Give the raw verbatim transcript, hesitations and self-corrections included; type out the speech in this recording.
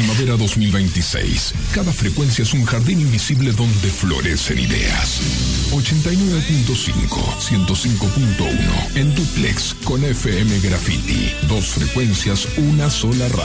Primavera dos mil veintiséis. Cada frecuencia es un jardín invisible donde florecen ideas. ochenta y nueve punto cinco, ciento cinco punto uno. En duplex con F M Graffiti. Dos frecuencias, una sola radio.